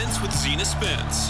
Events with Zena Spence.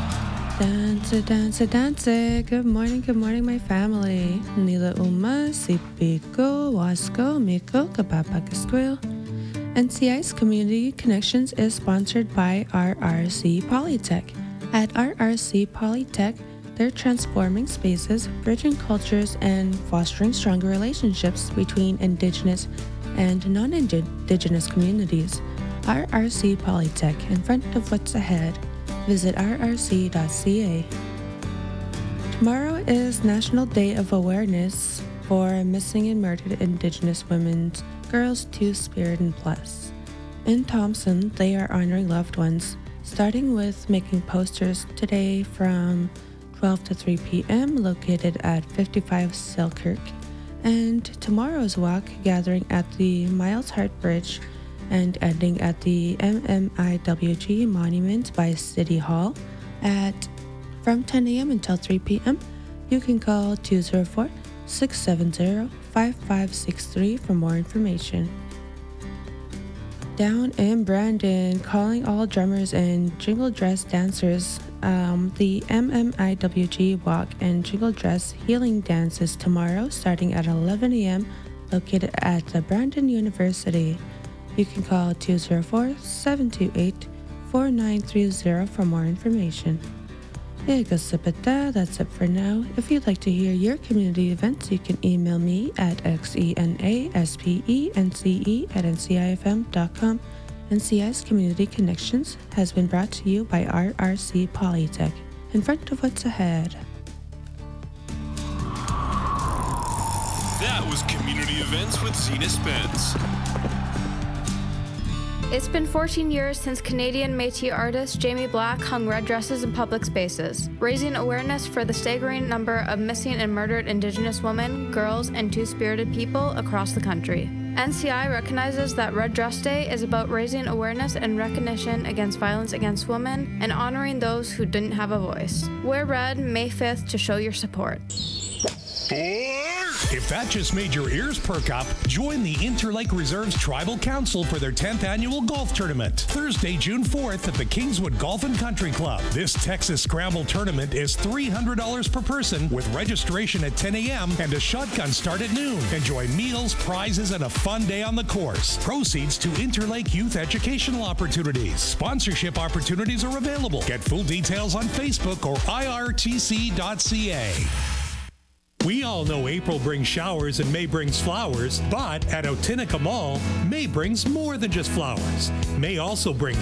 Dance. Good morning, my family. Nila Uma, Sipiko, Wasco, Miko, Kapapakasquil. NCI's Community Connections is sponsored by RRC Polytech. At RRC Polytech, they're transforming spaces, bridging cultures, and fostering stronger relationships between Indigenous and non-Indigenous communities. RRC Polytech, in front of what's ahead. Visit rrc.ca. Tomorrow is National Day of Awareness for Missing and Murdered Indigenous Women's Girls Two-Spirit and Plus. In Thompson, they are honoring loved ones, starting with making posters today from 12 to 3 p.m. located at 55 Selkirk, and tomorrow's walk gathering at the Miles Hart Bridge and ending at the MMIWG Monument by City Hall from 10 a.m. until 3 p.m. You can call 204-670-5563 for more information. Down in Brandon, calling all drummers and jingle dress dancers, the MMIWG Walk and Jingle Dress Healing Dance is tomorrow starting at 11 a.m. located at the Brandon University. You can call 204-728-4930 for more information. That's it for now. If you'd like to hear your community events, you can email me at xenaspence@ncifm.com. NCI's Community Connections has been brought to you by RRC Polytech, in front of what's ahead. That was Community Events with Zena Spence. It's been 14 years since Canadian Métis artist Jamie Black hung red dresses in public spaces, raising awareness for the staggering number of missing and murdered Indigenous women, girls, and two-spirited people across the country. NCI recognizes that Red Dress Day is about raising awareness and recognition against violence against women and honoring those who didn't have a voice. Wear red May 5th to show your support. If that just made your ears perk up, join the Interlake Reserves Tribal Council for their 10th annual golf tournament, Thursday, June 4th at the Kingswood Golf and Country Club. This Texas Scramble tournament is $300 per person with registration at 10 a.m. and a shotgun start at noon. Enjoy meals, prizes, and a fun day on the course. Proceeds to Interlake Youth Educational Opportunities. Sponsorship opportunities are available. Get full details on Facebook or irtc.ca. We all know April brings showers and May brings flowers, but at Otinica Mall, May brings more than just flowers. May also brings